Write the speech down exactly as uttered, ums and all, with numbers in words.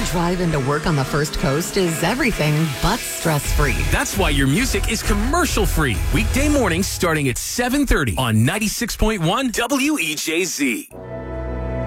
drive into work on the First Coast is everything but stress-free. That's why your music is commercial-free. Weekday mornings starting at seven thirty on ninety-six point one W E J Z.